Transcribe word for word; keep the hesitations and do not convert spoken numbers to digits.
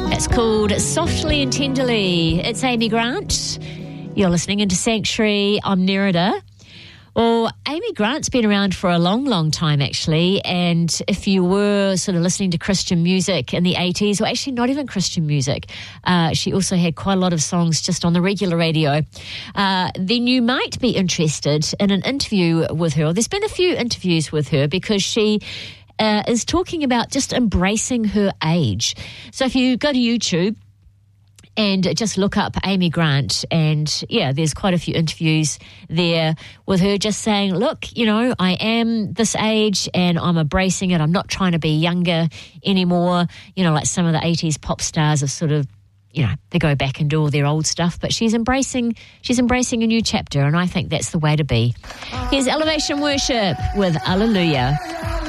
It's called Softly and Tenderly. It's Amy Grant. You're listening into Sanctuary. I'm Nerida. Well, Amy Grant's been around for a long, long time, actually. And if you were sort of listening to Christian music in the eighties, or actually not even Christian music, uh, she also had quite a lot of songs just on the regular radio, uh, then you might be interested in an interview with her. There's been a few interviews with her because she uh, is talking about just embracing her age. So if you go to YouTube and just look up Amy Grant, and yeah, there's quite a few interviews there with her just saying, look, you know, I am this age and I'm embracing it. I'm not trying to be younger anymore. You know, like some of the eighties pop stars have sort of, you know, they go back and do all their old stuff, but she's embracing, she's embracing a new chapter, and I think that's the way to be. Here's Elevation Worship with Alleluia.